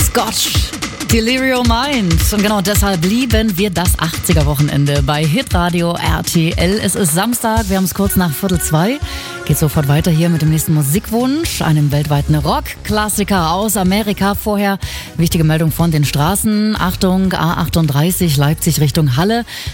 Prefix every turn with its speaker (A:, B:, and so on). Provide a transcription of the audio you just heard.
A: Scotch, Delirium Mind. Und genau deshalb lieben wir das 80er-Wochenende bei Hitradio RTL. Es ist Samstag, wir haben es kurz nach 1:45. Geht sofort weiter hier mit dem nächsten Musikwunsch, einem weltweiten Rock-Klassiker aus Amerika. Vorher wichtige Meldung von den Straßen. Achtung, A38 Leipzig Richtung Halle.